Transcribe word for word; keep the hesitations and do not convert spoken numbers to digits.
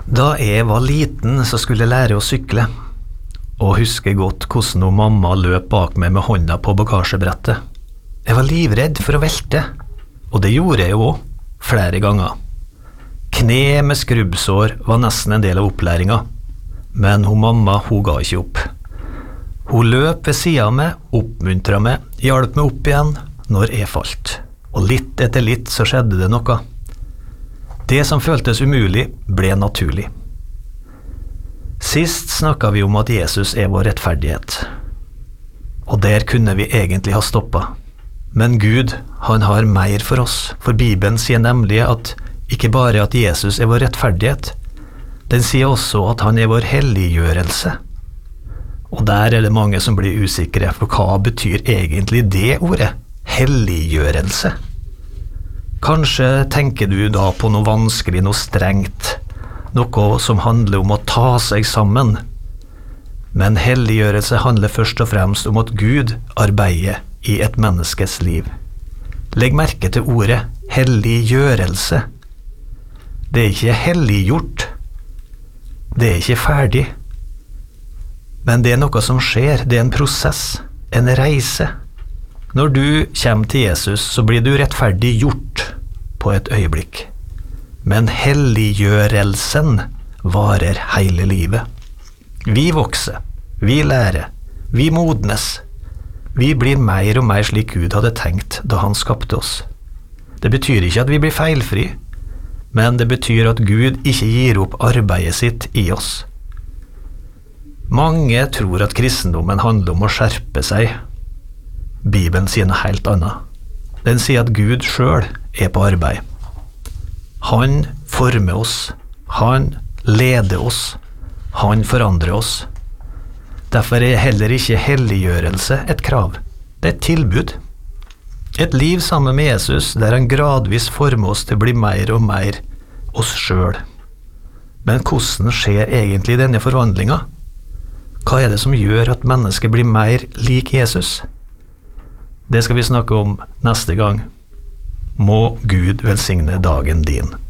Da jeg var liten så skulle jeg lære å sykle, og husker godt hvordan hun mamma løp bak meg med hånda på bagasjebrettet. Jeg var livredd for å velte, og det gjorde jeg jo også, flere ganger. Kne med skrubbsår var nesten en del av opplæringen, men hun mamma hun ga ikke opp. Hun løp ved siden av meg, oppmuntret meg, hjalp meg opp igjen når jeg falt, og litt etter litt så skjedde det noe. Det som føltes umulig ble naturlig. Sist snakket vi om at Jesus er vår rettferdighet, og der kunne vi egentlig ha stoppet. Men Gud, han har mer for oss, for Bibelen sier nemlig at ikke bare at Jesus er vår rettferdighet, den sier også at han er vår helliggjørelse. Og der er det mange som blir usikre, for hva betyr egentlig det ordet, helliggjørelse? Kanskje tenker du da på noe vanskelig, noe strengt, noe som handler om å ta seg sammen. Men helliggjørelse handler først og fremst om at Gud arbeider i et menneskes liv. Legg merke til ordet helliggjørelse. Det er ikke helliggjort. Det er ikke ferdig. Men det er noe som skjer, det er en prosess, en reise. Når du kommer til Jesus, så blir du rettferdig gjort på et øyeblikk. Men helliggjørelsen varer hele livet. Vi vokser, vi lærer, vi modnes. Vi blir mer og mer slik Gud hadde tenkt da han skapte oss. Det betyr ikke at vi blir feilfri, men det betyr at Gud ikke gir opp arbeidet sitt i oss. Mange tror at kristendommen handler om å skjerpe seg. Bibelen sier noe helt annet. Den sier at Gud selv er på arbeid. Han former oss, han leder oss, han forandrer oss. Derfor er heller ikke helliggjørelse et krav. Det er et tilbud. Et liv sammen med Jesus der han gradvis former oss til å bli mer og mer oss selv. Men hvordan skjer egentlig denne forvandlingen? Hva er det som gjør at mennesket blir mer lik Jesus? Det skal vi snakke om neste gang. Må Gud velsigne dagen din.